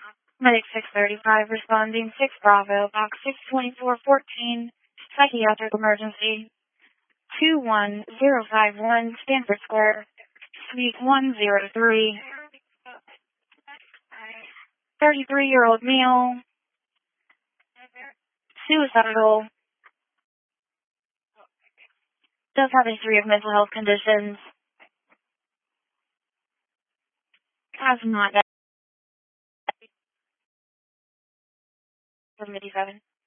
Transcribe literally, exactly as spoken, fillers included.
Medic six thirty-five responding six Bravo, box six twenty-four fourteen, psychiatric emergency. two one zero five one Stanford Square, Suite one oh three. thirty-three-year-old male, suicidal, does have a history of mental health conditions, has not died. seven fifty-seven.